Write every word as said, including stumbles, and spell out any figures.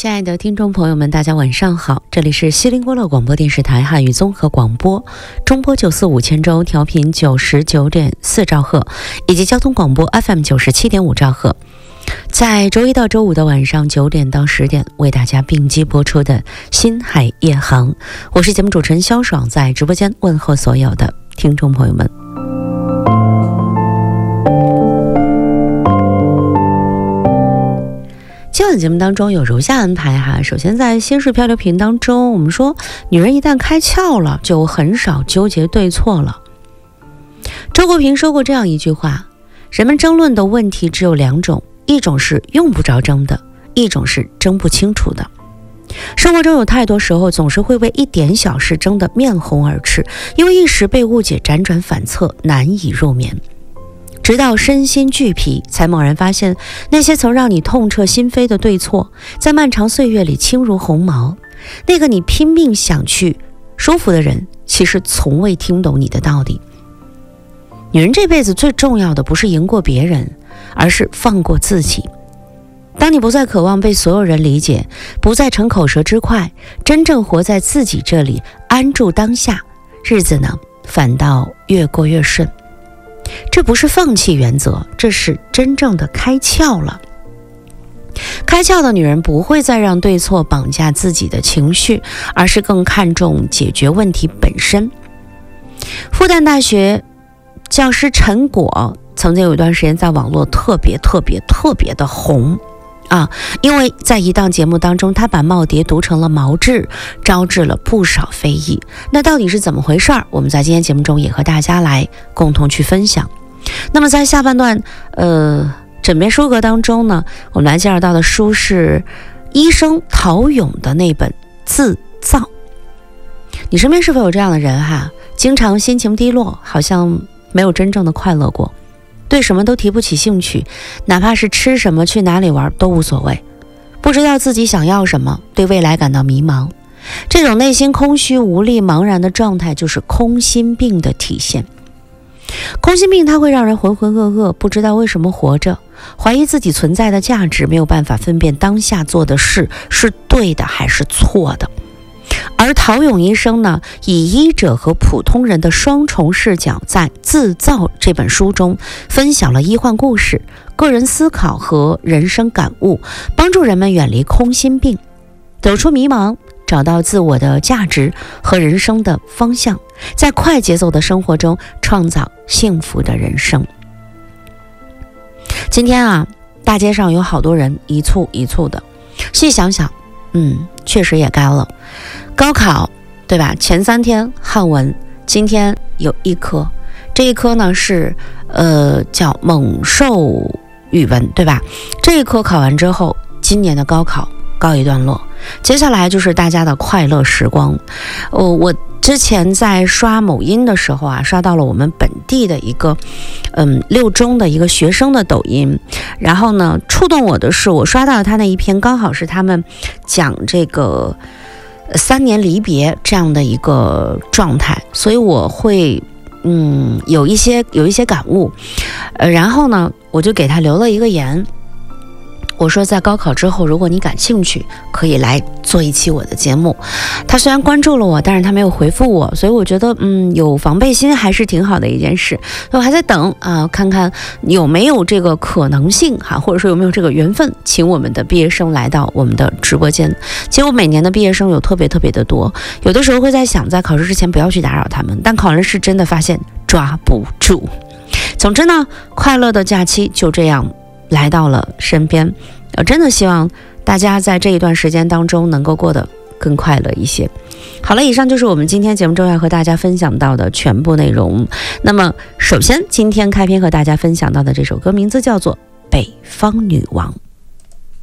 亲爱的听众朋友们，大家晚上好，这里是西林郭勒广播电视台汉语综合广播，中波九四五千州，调频九十九点四兆赫，以及交通广播 F M 九十七点五兆赫。在周一到周五的晚上九点到十点，为大家并机播出的星海夜航，我是节目主持人肖爽，在直播间问候所有的听众朋友们。今晚节目当中有如下安排哈，首先在心事漂流瓶当中，我们说女人一旦开窍了，就很少纠结对错了。周国平说过这样一句话，人们争论的问题只有两种，一种是用不着争的，一种是争不清楚的。生活中有太多时候总是会为一点小事争得面红耳赤，因为一时被误解，辗转反侧，难以入眠。直到身心俱疲，才猛然发现那些曾让你痛彻心扉的对错，在漫长岁月里轻如鸿毛。那个你拼命想去说服的人，其实从未听懂你的道理。女人这辈子最重要的不是赢过别人，而是放过自己。当你不再渴望被所有人理解，不再逞口舌之快，真正活在自己这里，安住当下，日子呢，反倒越过越顺。这不是放弃原则，这是真正的开窍了。开窍的女人不会再让对错绑架自己的情绪，而是更看重解决问题本身。复旦大学教师陈果曾经有一段时间在网络特别特别特别的红啊，因为在一档节目当中，他把耄耋读成了毛质，招致了不少非议。那到底是怎么回事儿？我们在今天节目中也和大家来共同去分享。那么在下半段呃枕边书阁当中呢，我们来介绍到的书是医生陶勇的那本《自造》。你身边是否有这样的人哈？经常心情低落，好像没有真正的快乐过，对什么都提不起兴趣，哪怕是吃什么去哪里玩都无所谓，不知道自己想要什么，对未来感到迷茫。这种内心空虚无力茫然的状态，就是空心病的体现。空心病它会让人浑浑噩噩，不知道为什么活着，怀疑自己存在的价值，没有办法分辨当下做的事是对的还是错的。而陶勇医生呢，以医者和普通人的双重视角，在《自造》这本书中分享了医患故事、个人思考和人生感悟，帮助人们远离空心病，走出迷茫，找到自我的价值和人生的方向，在快节奏的生活中创造幸福的人生。今天啊，大街上有好多人一簇一簇的，细想想，嗯，确实也该了。高考对吧？前三天汉文，今天有一科，这一科呢是呃叫猛兽语文对吧？这一科考完之后，今年的高考告一段落，接下来就是大家的快乐时光。哦，我之前在刷某音的时候啊，刷到了我们本地的一个嗯六中的一个学生的抖音，然后呢触动我的是，我刷到了他那一篇，刚好是他们讲这个三年离别这样的一个状态，所以我会嗯有一些有一些感悟，呃，然后呢我就给他留了一个言，我说在高考之后，如果你感兴趣，可以来做一期我的节目。他虽然关注了我，但是他没有回复我，所以我觉得嗯有防备心还是挺好的一件事。我还在等啊，看看有没有这个可能性哈，或者说有没有这个缘分，请我们的毕业生来到我们的直播间。其实我每年的毕业生有特别特别的多，有的时候会在想，在考试之前不要去打扰他们，但考完试真的发现抓不住。总之呢，快乐的假期就这样来到了身边，我真的希望大家在这一段时间当中能够过得更快乐一些。好了，以上就是我们今天节目中要和大家分享到的全部内容。那么首先今天开篇和大家分享到的这首歌名字叫做《北方女王》。